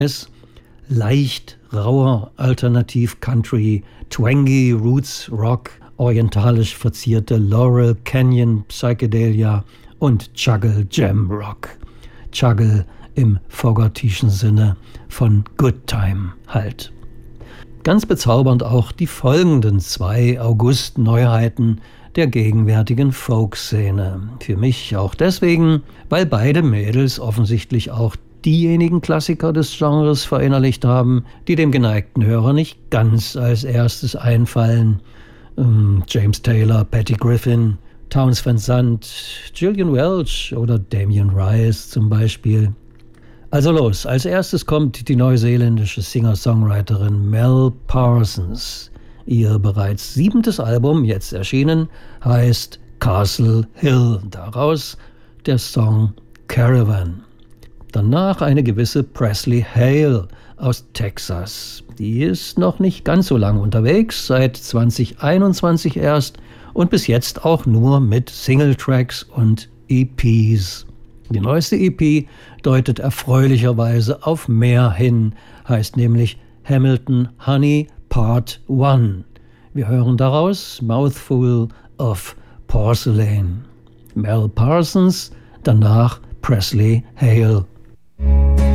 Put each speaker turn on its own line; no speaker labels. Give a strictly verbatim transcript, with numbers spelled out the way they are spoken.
Es leicht rauer Alternativ-Country, twangy Roots Rock, orientalisch verzierte Laurel Canyon Psychedelia und Juggle Jam Rock. Juggle im Fogertyschen Sinne von Good Time halt. Ganz bezaubernd auch die folgenden zwei August-Neuheiten der gegenwärtigen Folk-Szene. Für mich auch deswegen, weil beide Mädels offensichtlich auch diejenigen Klassiker des Genres verinnerlicht haben, die dem geneigten Hörer nicht ganz als erstes einfallen. Ähm, James Taylor, Patty Griffin, Townes Van Zandt, Gillian Welch oder Damien Rice zum Beispiel. Also los, als erstes kommt die neuseeländische Singer-Songwriterin Mel Parsons. Ihr bereits siebentes Album, jetzt erschienen, heißt Castle Hill. Daraus der Song Caravan. Danach eine gewisse Presley Hale aus Texas. Die ist noch nicht ganz so lange unterwegs, seit zwanzig einundzwanzig erst und bis jetzt auch nur mit Singletracks und E Ps. Die neueste E P deutet erfreulicherweise auf mehr hin, heißt nämlich Hamilton Honey Part eins. Wir hören daraus Mouthful of Porcelain. Mel Parsons, danach Presley Hale.